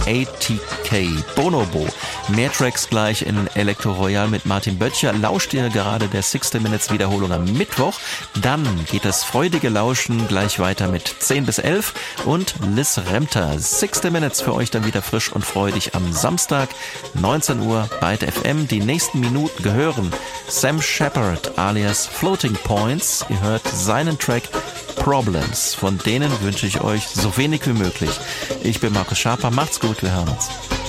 ATK, Bonobo. Mehr Tracks gleich in Elektro Royal mit Martin Böttcher. Lauscht ihr gerade der 60 Minutes Wiederholung am Mittwoch. Dann geht das freudige Lauschen gleich weiter mit 10 bis 11 und Liz Remter. 60 Minutes für euch dann wieder frisch und freudig am Samstag, 19 Uhr bei der FM. Die nächsten Minuten gehören Sam Shepard alias Floating Points. Ihr hört seinen Track Problems. Von denen wünsche ich euch so wenig wie möglich. Ich bin Markus Schaper. Macht's gut, wir hören uns.